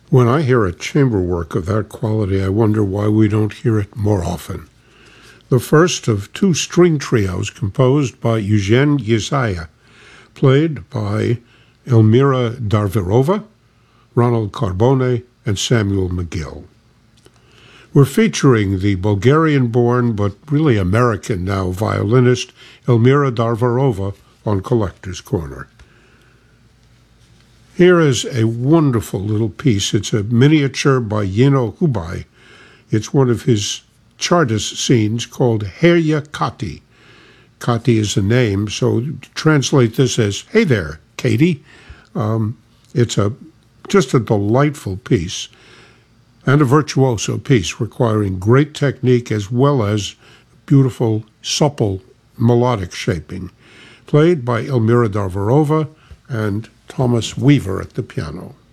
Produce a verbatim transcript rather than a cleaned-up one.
When I hear a chamber work of that quality, I wonder why we don't hear it more often. The first of two string trios composed by Eugene Yesaya, played by Elmira Darvirova, Ronald Carbone, and Samuel McGill. We're featuring the Bulgarian-born but really American now violinist Elmira Darvirova on Collector's Corner. Here is a wonderful little piece. It's a miniature by Yeno Hubai. It's one of his Chartist scenes called Herya Kati. Kati is a name, so translate this as, "Hey there, Katie." Um, it's a just a delightful piece and a virtuoso piece requiring great technique as well as beautiful, supple melodic shaping, played by Elmira Darvirova and Thomas Weaver at the piano.